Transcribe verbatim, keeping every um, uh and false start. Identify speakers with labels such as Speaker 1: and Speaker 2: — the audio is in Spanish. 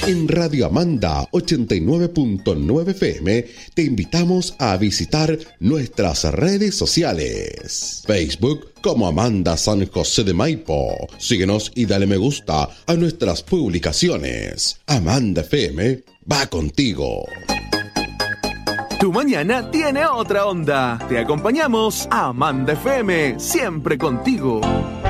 Speaker 1: En Radio Amanda ochenta y nueve punto nueve F M te invitamos a visitar nuestras redes sociales. Facebook como Amanda San José de Maipo. Síguenos y dale me gusta a nuestras publicaciones. Amanda F M va contigo.
Speaker 2: Tu mañana tiene otra onda. Te acompañamos a Amanda F M, siempre contigo.